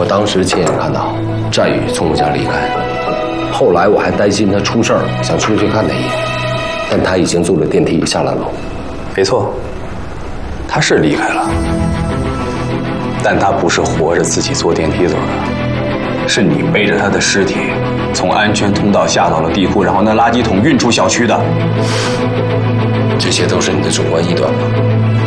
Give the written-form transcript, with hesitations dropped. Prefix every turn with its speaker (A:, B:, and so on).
A: 当时亲眼看到战宇从我家离开，后来我还担心他出事儿，想出去看他一眼，但他已经坐了电梯下了楼。
B: 没错，他是离开了，但他不是活着自己坐电梯走的，是你背着他的尸体从安全通道下到了地库，然后拿垃圾桶运出小区的。
A: 这些都是你的主观臆断吧？